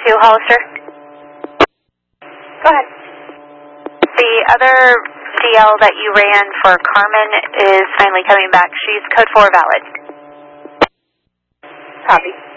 Hollister. Go ahead. The other DL that you ran for Carmen is finally coming back. She's code 4 valid. Copy.